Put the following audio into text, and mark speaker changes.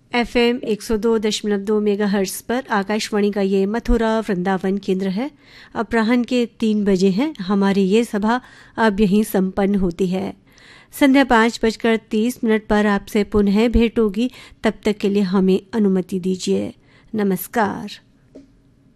Speaker 1: FM 102.2 megahertz पर आकाशवाणी का ये मथुरा वृंदावन केंद्र है। अपराह्न के 3 बजे हैं। हमारी ये सभा अब यहीं संपन्न होती है। संध्या 5:30 पर आपसे पुनः भेंट होगी। तब तक के लिए हमें अनुमति दीजिए। नमस्कार।